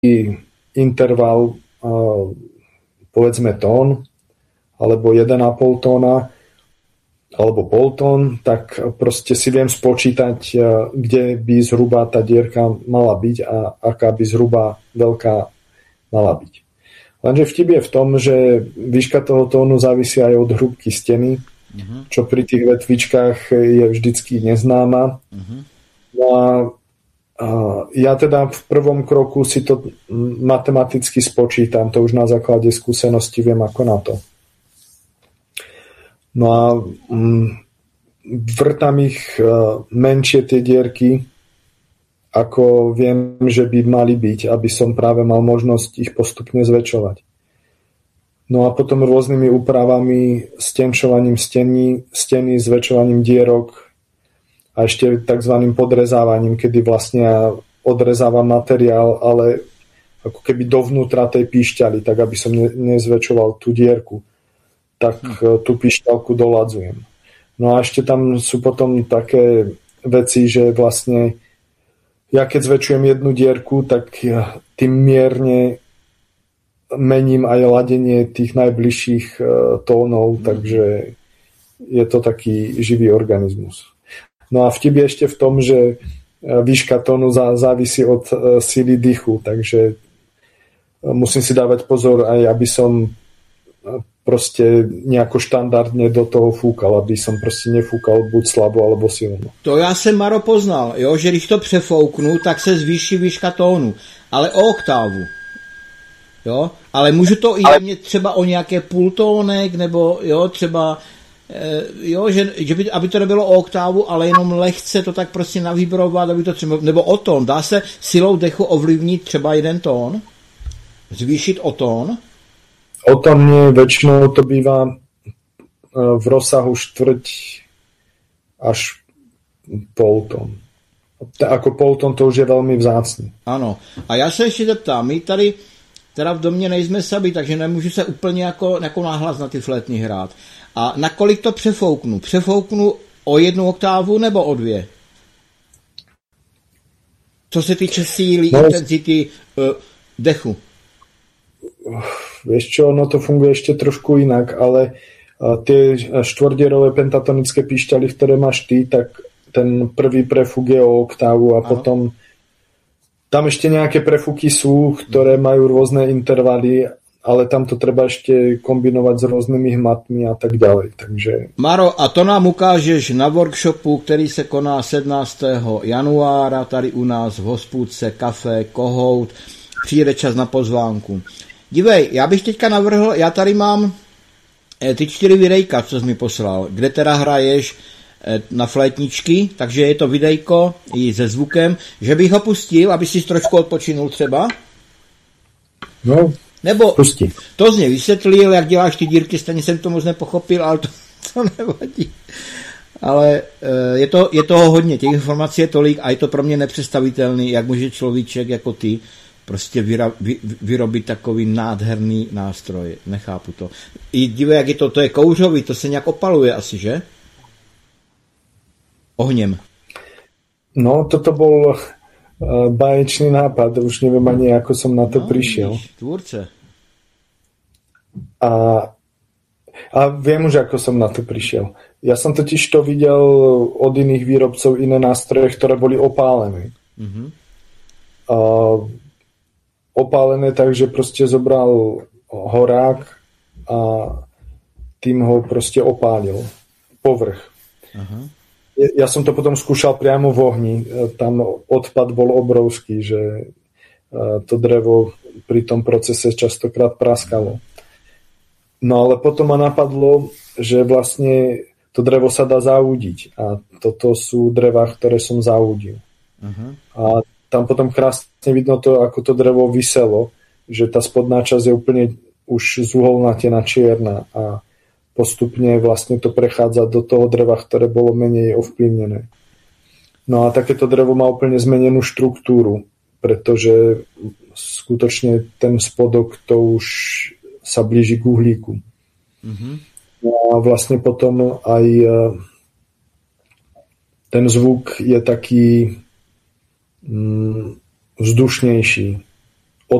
interval povedzme tón alebo 1,5 tóna alebo pol tón, tak proste si viem spočítať, kde by zhruba tá dierka mala byť a aká by zhruba veľká mala byť. Lenže vtip je v tom, že výška toho tónu závisí aj od hrúbky steny, čo pri tých vetvičkách je vždycky neznáma. No a ja teda v prvom kroku si to matematicky spočítam, to už na základe skúsenosti viem ako na to. No a vrtám ich menšie tie dierky, ako viem, že by mali byť, aby som práve mal možnosť ich postupne zväčšovať. No a potom rôznymi úpravami, stenčovaním steny, zväčšovaním dierok a ešte takzvaným podrezávaním, kedy vlastne ja odrezávam materiál, ale ako keby dovnútra tej píšťaly, tak aby som nezväčšoval tú dierku, tak tú píšťalku doladzujem. No a ešte tam sú potom také veci, že vlastne ja keď zväčšujem jednu dierku, tak tým mierne mením aj ladenie tých najbližších tónov, takže je to taký živý organizmus. No a vtip je ešte v tom, že výška tónu závisí od síly dychu, takže musím si dávať pozor aj, aby som proste nejako štandardne do toho fúkal, aby som proste nefúkal buď slabo, alebo silno. To já jsem, Maro, poznal, jo, že když to přefouknu, tak se zvýší výška tónu, ale o oktávu. Jo, ale můžu to i mět třeba o nějaké půltónek, nebo jo, třeba jo, že by, aby to nebylo o oktávu, ale jenom lehce to tak prostě navibrovat, aby to třeba, nebo o tón. Dá se silou dechu ovlivnit třeba jeden tón? Zvýšit o tón? O tom nie, väčšinou to býva v rozsahu štvrť až pol tón. Ako pol tón to už je veľmi vzácný. Ano. A já se ještě zeptám, my tady teda v domě nejsme sami, takže nemůžu se úplně jako náhlas na ty flétny hrát. A na kolik to přefouknu? Přefouknu o 1 oktávu nebo o 2? Co se týče síly, intenzity dechu. Vieš čo, ono to funguje ešte trošku inak, ale tie štvorderové pentatonické píšťaly, ktoré máš ty, tak ten prvý prefúk je o oktávu a potom tam ešte nejaké prefúky sú, ktoré majú rôzne intervaly, ale tam to treba ešte kombinovať s rôznymi hmatmi a tak ďalej. Takže... Maro, a to nám ukážeš na workshopu, který se koná 17. januára tady u nás v hospůdce Café Kohout. Přijede čas na pozvánku. Dívej, já bych teďka navrhl, já tady mám ty 4 videjka, co jsi mi poslal, kde teda hraješ na flétničky, takže je to videjko i se zvukem, že bych ho pustil, aby si trošku odpočinul třeba? No, nebo pusti. To z něj vysvětlil, jak děláš ty dírky, stejně jsem to moc nepochopil, ale to nevadí. Ale je toho hodně, těch informací je tolik a je to pro mě nepředstavitelný, jak může človíček jako ty prostě vyrobit takový nádherný nástroj. Nechápu to. I dívej, jak je to je kouřový, to se nějak opaluje asi, že? Ohněm. No, toto bol báječný nápad, už neviem ani, ako som na to prišiel. Tvůrce. A viem už, ako som na to prišiel. Ja som totiž to videl od iných výrobcov iné nástroje, ktoré boli opálené. Opálené tak, že proste zobral horák a tým ho proste opálil. Povrch. Aha. Ja som to potom skúšal priamo v ohni. Tam odpad bol obrovský, že to drevo pri tom procese častokrát praskalo. No ale potom ma napadlo, že vlastne to drevo sa dá zaúdiť. A toto sú drevá, ktoré som zaúdil. A tam potom krásne vidno to, ako to drevo viselo, že tá spodná časť je úplne už zuholnatená čierna a postupne vlastne to prechádza do toho dreva, ktoré bolo menej ovplyvnené. No a takéto drevo má úplne zmenenú štruktúru, pretože skutočne ten spodok to už sa blíži k uhlíku. No a vlastne potom aj ten zvuk je taký vzdušnejší.